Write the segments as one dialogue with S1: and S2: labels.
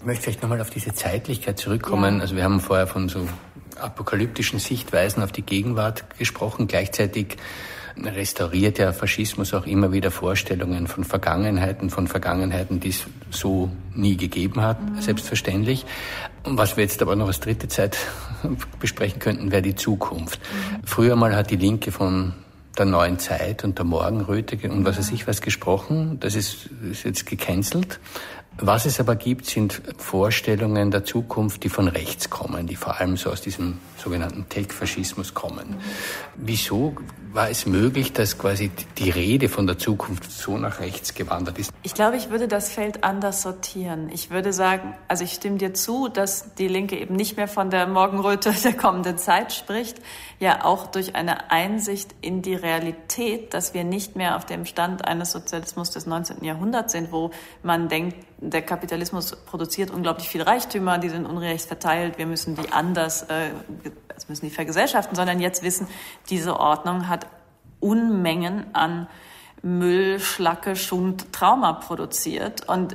S1: möchte vielleicht nochmal auf diese Zeitlichkeit zurückkommen. Ja. Also wir haben vorher von so apokalyptischen Sichtweisen auf die Gegenwart gesprochen. Gleichzeitig restauriert ja Faschismus auch immer wieder Vorstellungen von Vergangenheiten, die es so nie gegeben hat, selbstverständlich. Und was wir jetzt aber noch als dritte Zeit besprechen könnten, wäre die Zukunft. Früher mal hat die Linke von der neuen Zeit und der Morgenröte und was weiß ich was gesprochen. Das ist jetzt gecancelt. Was es aber gibt, sind Vorstellungen der Zukunft, die von rechts kommen, die vor allem so aus diesem sogenannten Tech-Faschismus kommen. Wieso war es möglich, dass quasi die Rede von der Zukunft so nach rechts gewandert ist?
S2: Ich glaube, ich würde das Feld anders sortieren. Ich würde sagen, also ich stimme dir zu, dass die Linke eben nicht mehr von der Morgenröte der kommenden Zeit spricht, ja auch durch eine Einsicht in die Realität, dass wir nicht mehr auf dem Stand eines Sozialismus des 19. Jahrhunderts sind, wo man denkt, der Kapitalismus produziert unglaublich viel Reichtümer, die sind ungerecht verteilt, wir müssen die anders, müssen die vergesellschaften, sondern jetzt wissen, diese Ordnung hat Unmengen an Müll, Schlacke, Schund, Trauma produziert und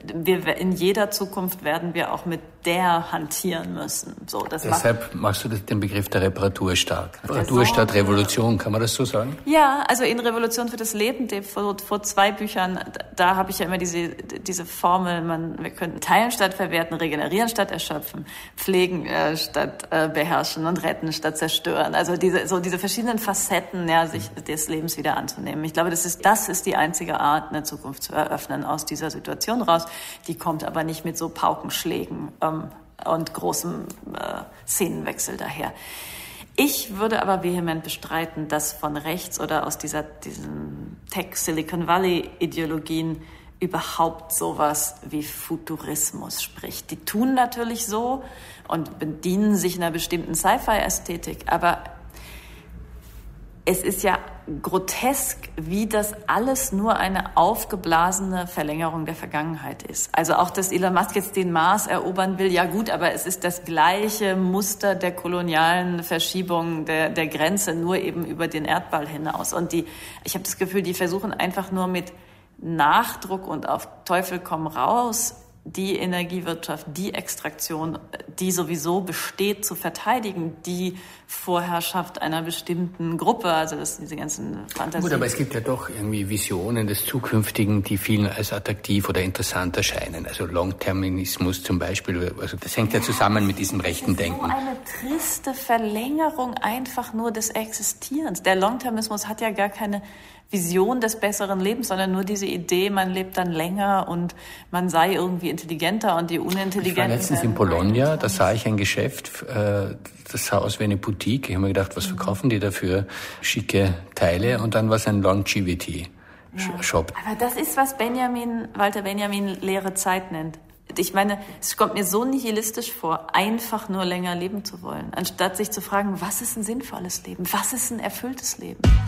S2: in jeder Zukunft werden wir auch mit der hantieren müssen. So,
S1: deshalb machst du den Begriff der Reparatur stark. Reparatur statt Revolution, kann man das so sagen?
S2: Ja, also in Revolution für das Leben, vor 2 Büchern, da habe ich ja immer diese Formel, wir könnten teilen statt verwerten, regenerieren statt erschöpfen, pflegen statt beherrschen und retten statt zerstören. Also diese verschiedenen Facetten, ja, sich des Lebens wieder anzunehmen. Ich glaube, das ist die einzige Art, eine Zukunft zu eröffnen aus dieser Situation raus. Die kommt aber nicht mit so Paukenschlägen und großem Szenenwechsel daher. Ich würde aber vehement bestreiten, dass von rechts oder aus diesen Tech-Silicon Valley-Ideologien überhaupt sowas wie Futurismus spricht. Die tun natürlich so und bedienen sich einer bestimmten Sci-Fi-Ästhetik, aber es ist ja grotesk, wie das alles nur eine aufgeblasene Verlängerung der Vergangenheit ist. Also auch, dass Elon Musk jetzt den Mars erobern will, ja gut, aber es ist das gleiche Muster der kolonialen Verschiebung der Grenze, nur eben über den Erdball hinaus. Und ich habe das Gefühl, die versuchen einfach nur mit Nachdruck und auf Teufel komm raus die Energiewirtschaft, die Extraktion, die sowieso besteht, zu verteidigen, die Vorherrschaft einer bestimmten Gruppe, also diese ganzen Fantasien.
S1: Gut, aber es gibt ja doch irgendwie Visionen des Zukünftigen, die vielen als attraktiv oder interessant erscheinen. Also Longterminismus zum Beispiel, also das hängt ja zusammen mit diesem rechten Denken.
S2: So eine triste Verlängerung einfach nur des Existierens. Der Longtermismus hat ja gar keine Vision des besseren Lebens, sondern nur diese Idee, man lebt dann länger und man sei irgendwie intelligenter und die Unintelligenten.
S1: Ich war letztens in Bologna, da sah ich ein Geschäft, das sah aus wie eine Boutique. Ich habe mir gedacht, was verkaufen die da für schicke Teile? Und dann war es ein Longevity-Shop.
S2: Aber das ist, was Walter Benjamin leere Zeit nennt. Ich meine, es kommt mir so nihilistisch vor, einfach nur länger leben zu wollen, anstatt sich zu fragen, was ist ein sinnvolles Leben? Was ist ein erfülltes Leben?